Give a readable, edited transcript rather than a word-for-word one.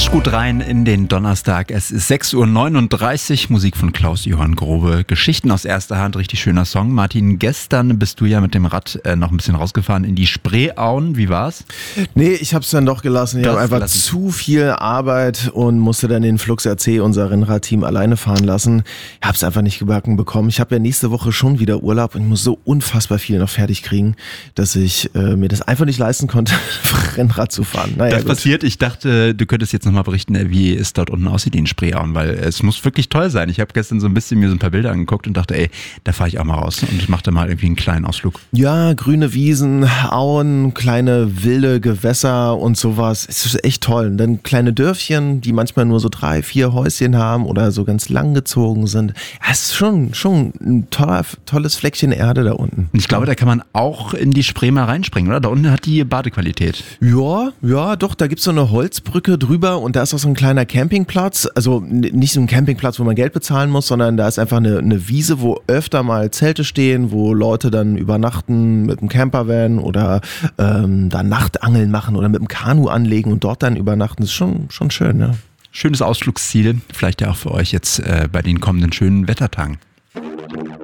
Rutscht gut rein in den Donnerstag. Es ist 6.39 Uhr, Musik von Klaus-Johann Grobe. Geschichten aus erster Hand, richtig schöner Song. Martin, gestern bist du ja mit dem Rad noch ein bisschen rausgefahren in die Spreeauen. Wie war's? Nee, ich hab's dann doch gelassen. Ich habe einfach zu viel Arbeit und musste dann den Flux RC, unser Rennradteam, alleine fahren lassen. Ich hab's einfach nicht gebacken bekommen. Ich habe ja nächste Woche schon wieder Urlaub und ich muss so unfassbar viel noch fertig kriegen, dass ich mir das einfach nicht leisten konnte, Rennrad zu fahren. Naja, das passiert. Ich dachte, du könntest jetzt nochmal berichten, wie es dort unten aussieht in Spreeauen, weil es muss wirklich toll sein. Ich habe gestern so ein bisschen mir so ein paar Bilder angeguckt und dachte, ey, da fahre ich auch mal raus und mache da mal irgendwie einen kleinen Ausflug. Ja, grüne Wiesen, Auen, kleine wilde Gewässer und sowas. Es ist echt toll. Und dann kleine Dörfchen, die manchmal nur so 3, 4 Häuschen haben oder so ganz lang gezogen sind. Ja, es ist schon ein tolles Fleckchen Erde da unten. Und ich glaube, da kann man auch in die Spree mal reinspringen, oder? Da unten hat die Badequalität. Ja, doch, da gibt's so eine Holzbrücke drüber und da ist auch so ein kleiner Campingplatz. Also nicht so ein Campingplatz, wo man Geld bezahlen muss, sondern da ist einfach eine Wiese, wo öfter mal Zelte stehen, wo Leute dann übernachten mit dem Campervan oder da Nachtangeln machen oder mit dem Kanu anlegen und dort dann übernachten. Das ist schon schön, ne? Schönes Ausflugsziel, vielleicht ja auch für euch jetzt bei den kommenden schönen Wettertagen.